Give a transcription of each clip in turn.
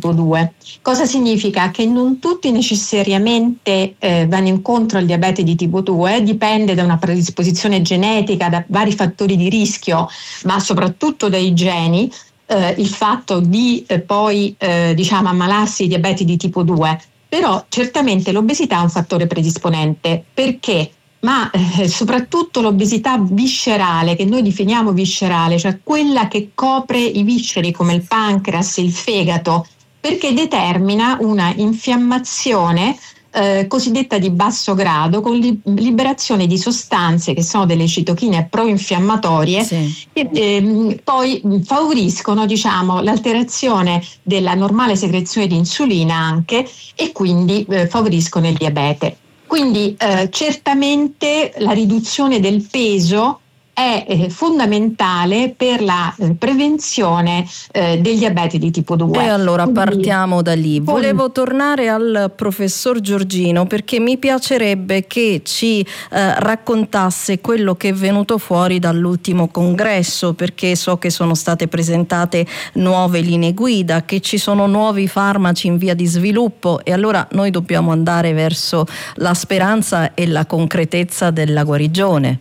tipo 2. Cosa significa? Che non tutti necessariamente vanno incontro al diabete di tipo 2, dipende da una predisposizione genetica, da vari fattori di rischio, ma soprattutto dai geni, il fatto di poi ammalarsi di diabete di tipo 2. Però certamente l'obesità è un fattore predisponente. Perché? Ma soprattutto l'obesità viscerale, che noi definiamo viscerale, cioè quella che copre i visceri come il pancreas, il fegato, perché determina una infiammazione cosiddetta di basso grado, con liberazione di sostanze che sono delle citochine pro-infiammatorie, sì, che poi favoriscono l'alterazione della normale secrezione di insulina anche, e quindi favoriscono il diabete. Quindi certamente la riduzione del peso è fondamentale per la prevenzione del diabete di tipo 2. E allora Quindi, partiamo da lì. Volevo tornare al professor Giorgino, perché mi piacerebbe che ci raccontasse quello che è venuto fuori dall'ultimo congresso, perché so che sono state presentate nuove linee guida, che ci sono nuovi farmaci in via di sviluppo, e allora noi dobbiamo andare verso la speranza e la concretezza della guarigione.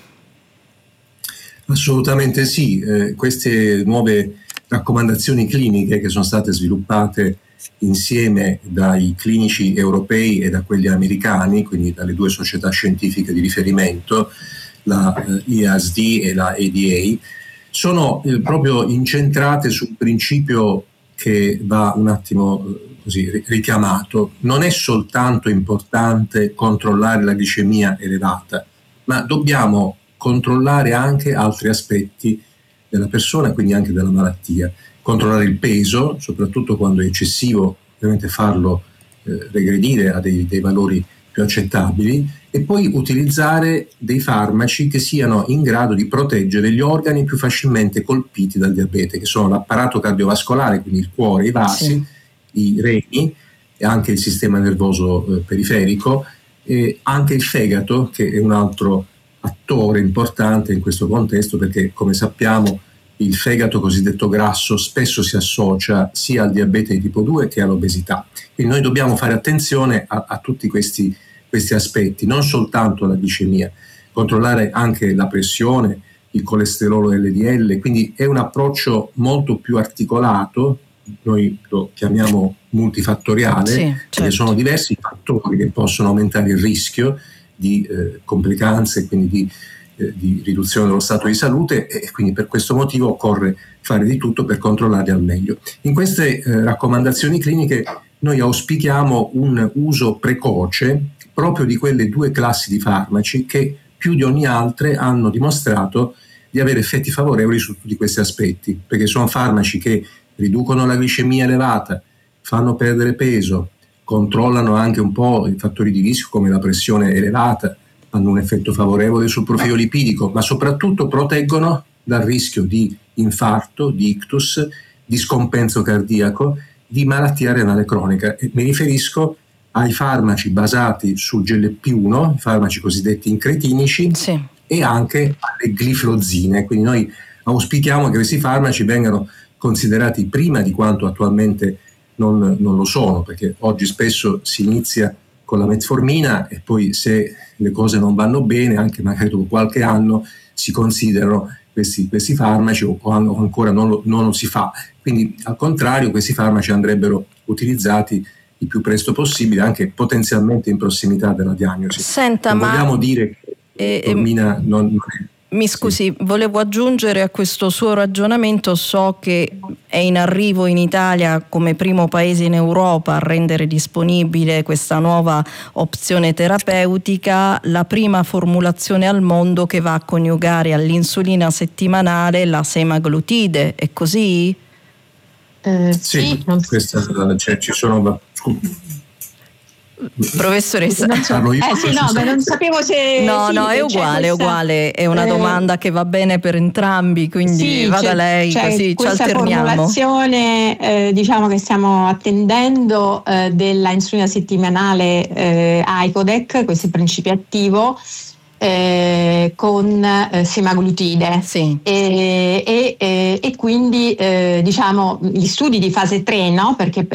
Assolutamente sì, queste nuove raccomandazioni cliniche che sono state sviluppate insieme dai clinici europei e da quelli americani, quindi dalle due società scientifiche di riferimento, la IASD e la ADA, sono proprio incentrate sul principio che va un attimo così richiamato. Non è soltanto importante controllare la glicemia elevata, ma dobbiamo controllare anche altri aspetti della persona, quindi anche della malattia. Controllare il peso, soprattutto quando è eccessivo, ovviamente farlo regredire a dei valori più accettabili, e poi utilizzare dei farmaci che siano in grado di proteggere gli organi più facilmente colpiti dal diabete, che sono l'apparato cardiovascolare, quindi il cuore, i vasi, Sì. i reni e anche il sistema nervoso periferico, e anche il fegato, che è un altro attore importante in questo contesto, perché come sappiamo il fegato cosiddetto grasso spesso si associa sia al diabete di tipo 2 che all'obesità. Quindi noi dobbiamo fare attenzione a tutti questi aspetti, non soltanto la glicemia, controllare anche la pressione, il colesterolo LDL, quindi è un approccio molto più articolato, noi lo chiamiamo multifattoriale, Sì, perché certo. sono diversi fattori che possono aumentare il rischio di complicanze, quindi di riduzione dello stato di salute, e quindi per questo motivo occorre fare di tutto per controllarli al meglio. In queste raccomandazioni cliniche noi auspichiamo un uso precoce proprio di quelle due classi di farmaci che più di ogni altre hanno dimostrato di avere effetti favorevoli su tutti questi aspetti, perché sono farmaci che riducono la glicemia elevata, fanno perdere peso, controllano anche un po' i fattori di rischio come la pressione elevata, hanno un effetto favorevole sul profilo lipidico, ma soprattutto proteggono dal rischio di infarto, di ictus, di scompenso cardiaco, di malattia renale cronica. E mi riferisco ai farmaci basati sul GLP-1, i farmaci cosiddetti incretinici, Sì. e anche alle gliflozine. Quindi noi auspichiamo che questi farmaci vengano considerati prima di quanto attualmente non lo sono, perché oggi spesso si inizia con la metformina e poi, se le cose non vanno bene, anche magari dopo qualche anno si considerano questi farmaci, o ancora non lo si fa. Quindi al contrario, questi farmaci andrebbero utilizzati il più presto possibile, anche potenzialmente in prossimità della diagnosi. Senta, non ma vogliamo dire che la metformina non è... Mi scusi, volevo aggiungere a questo suo ragionamento, so che è in arrivo in Italia come primo paese in Europa a rendere disponibile questa nuova opzione terapeutica, la prima formulazione al mondo che va a coniugare all'insulina settimanale la semaglutide, è così? Sì, ci sono... Professoressa, non so. Non sapevo se... No, è uguale, è una domanda che va bene per entrambi, quindi vada lei, così ci alterniamo. Questa formulazione che stiamo attendendo della insulina settimanale Icodec, questo è il principio attivo, con semaglutide, sì. E quindi gli studi di fase 3, no? Perché